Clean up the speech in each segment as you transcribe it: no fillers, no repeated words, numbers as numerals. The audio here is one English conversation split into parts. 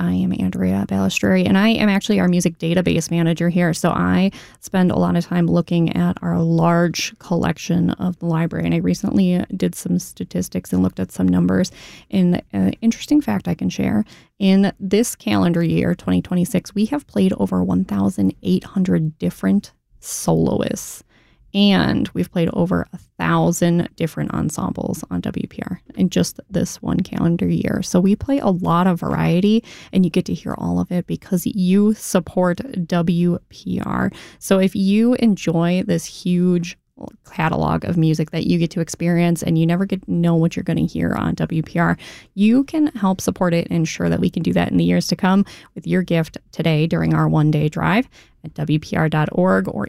I am Andrea Balistreri, and I am actually our music database manager here. So I spend a lot of time looking at our large collection of the library. And I recently did some statistics and looked at some numbers. And an interesting fact I can share, in this calendar year, 2026, we have played over 1,800 different soloists. And we've played over 1,000 different ensembles on WPR in just this one calendar year. So we play a lot of variety, and you get to hear all of it because you support WPR. So if you enjoy this huge catalog of music that you get to experience and you never get to know what you're going to hear on WPR, you can help support it and ensure that we can do that in the years to come with your gift today during our one-day drive at WPR.org or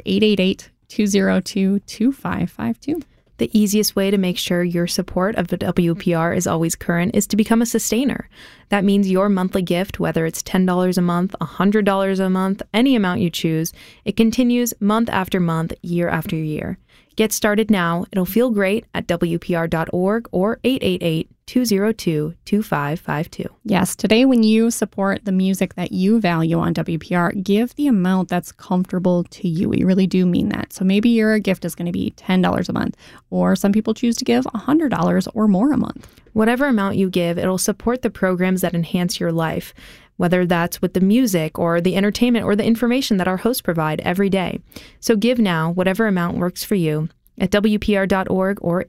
888-202-2552. The easiest way to make sure your support of the WPR is always current is to become a sustainer. That means your monthly gift, whether it's $10 a month, $100 a month, any amount you choose, it continues month after month, year after year. Get started now. It'll feel great at WPR.org or 888-202-2552. Yes, today when you support the music that you value on WPR, give the amount that's comfortable to you. We really do mean that. So maybe your gift is going to be $10 a month, or some people choose to give $100 or more a month. Whatever amount you give, it'll support the programs that enhance your life, whether that's with the music or the entertainment or the information that our hosts provide every day. So give now, whatever amount works for you, at WPR.org or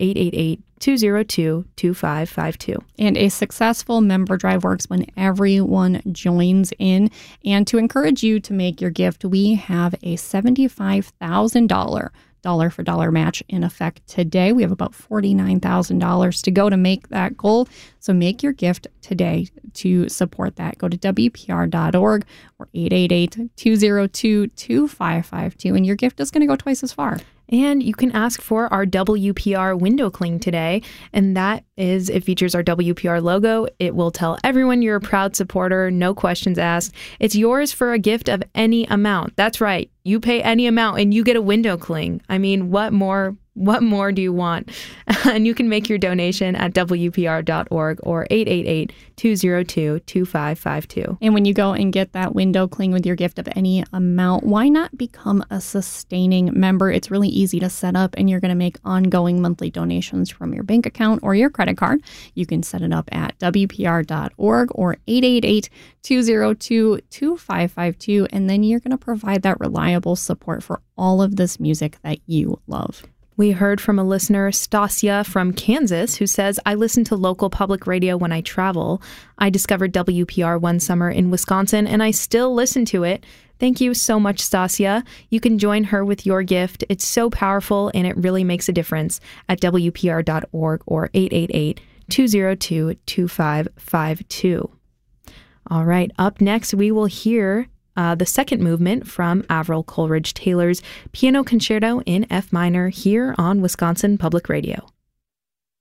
888-202-2552. And a successful member drive works when everyone joins in. And to encourage you to make your gift, we have a $75,000 dollar for dollar match in effect today. We have about $49,000 to go to make that goal. So make your gift today to support that. Go to WPR.org or 888-202-2552, and your gift is going to go twice as far. And you can ask for our WPR window cling today. And that is, it features our WPR logo. It will tell everyone you're a proud supporter, no questions asked. It's yours for a gift of any amount. That's right. You pay any amount and you get a window cling. I mean, what more do you want? And you can make your donation at WPR.org or 888-202-2552. And when you go and get that window cling with your gift of any amount, why not become a sustaining member? It's really easy to set up, and you're going to make ongoing monthly donations from your bank account or your credit card. You can set it up at WPR.org or 888-202-2552, and then you're going to provide that reliable support for all of this music that you love. We heard from a listener, Stasia from Kansas, who says, I listen to local public radio when I travel. I discovered WPR one summer in Wisconsin, and I still listen to it. Thank you so much, Stasia. You can join her with your gift. It's so powerful, and it really makes a difference at WPR.org or 888-202-2552. All right, up next, we will hear the second movement from Avril Coleridge Taylor's Piano Concerto in F minor here on Wisconsin Public Radio.